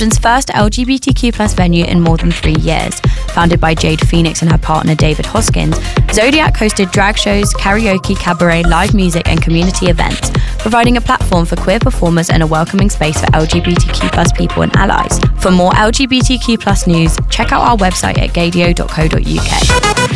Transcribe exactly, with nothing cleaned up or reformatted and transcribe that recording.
London's first L G B T Q plus venue in more than three years. Founded by Jade Phoenix and her partner David Hoskins, Zodiac hosted drag shows, karaoke, cabaret, live music and community events, providing a platform for queer performers and a welcoming space for L G B T Q plus people and allies. For more L G B T Q plus news, check out our website at gaydio dot co dot uk.